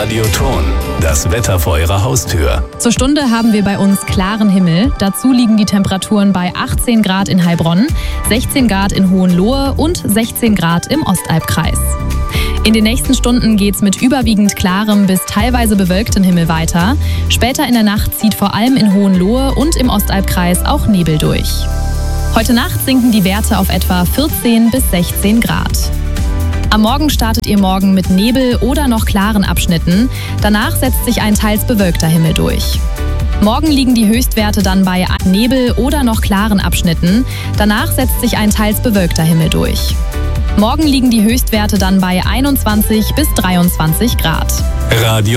Radioton, das Wetter vor Ihrer Haustür. Zur Stunde haben wir bei uns klaren Himmel. Dazu liegen die Temperaturen bei 18 Grad in Heilbronn, 16 Grad in Hohenlohe und 16 Grad im Ostalbkreis. In den nächsten Stunden geht's mit überwiegend klarem bis teilweise bewölktem Himmel weiter. Später in der Nacht zieht vor allem in Hohenlohe und im Ostalbkreis auch Nebel durch. Heute Nacht sinken die Werte auf etwa 14 bis 16 Grad. Am Morgen startet Ihr Morgen mit Nebel oder noch klaren Abschnitten. Danach setzt sich ein teils bewölkter Himmel durch. Morgen liegen die Höchstwerte dann bei Nebel oder noch klaren Abschnitten. Danach setzt sich ein teils bewölkter Himmel durch. Morgen liegen die Höchstwerte dann bei 21 bis 23 Grad.